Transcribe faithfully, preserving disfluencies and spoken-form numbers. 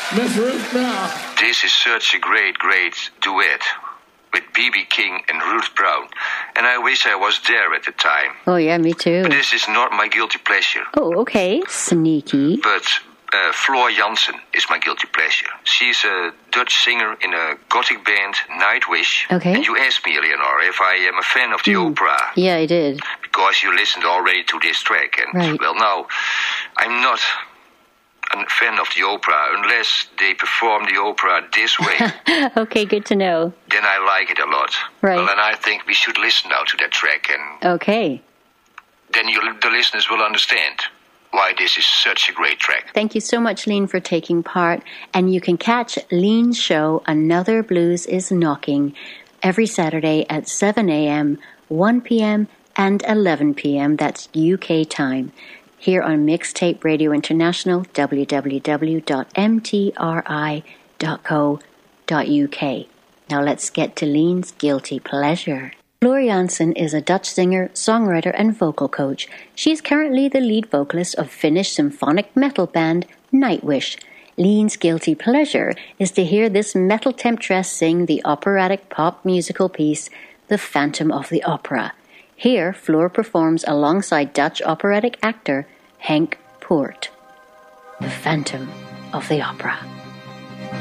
Miss Ruth Brown. This is such a great, great duet with B B King and Ruth Brown. And I wish I was there at the time. Oh, yeah, me too. But this is not my guilty pleasure. Oh, okay. Sneaky. But uh, Floor Jansen is my guilty pleasure. She's a Dutch singer in a gothic band, Nightwish. Okay. And you asked me, Eleanor, if I am a fan of the Mm. opera. Yeah, I did. Because you listened already to this track. And, Right. well, now, I'm not a fan of the opera unless they perform the opera this way. Okay, good to know. Then I like it a lot. Right. Well, and I think we should listen now to that track, and Okay. then you, the listeners will understand why this is such a great track. Thank you so much, Lean, for taking part. And you can catch Lean's show, Another Blues is Knocking, every Saturday at seven a.m., one p.m., and eleven p.m. That's U K time. Here on Mixtape Radio International, w w w dot m t r i dot co dot u k. Now let's get to Lean's Guilty Pleasure. Floor Jansen is a Dutch singer, songwriter, and vocal coach. She is currently the lead vocalist of Finnish symphonic metal band Nightwish. Lean's Guilty Pleasure is to hear this metal temptress sing the operatic pop musical piece, The Phantom of the Opera. Here, Floor performs alongside Dutch operatic actor Henk Poort. The Phantom of the Opera.